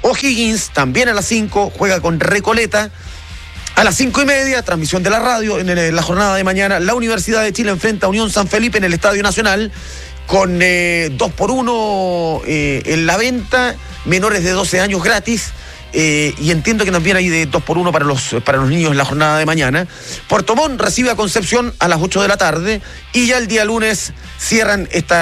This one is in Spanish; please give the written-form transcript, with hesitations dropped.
O'Higgins, también a las 5, juega con Recoleta. A las 5:30, transmisión de la radio, en la jornada de mañana, la Universidad de Chile enfrenta a Unión San Felipe en el Estadio Nacional, con 2x1 en la venta, menores de 12 años gratis. Y entiendo que también hay de 2x1 para los niños en la jornada de mañana. Puerto Montt recibe a Concepción a las 8 de la tarde y ya el día lunes cierran esta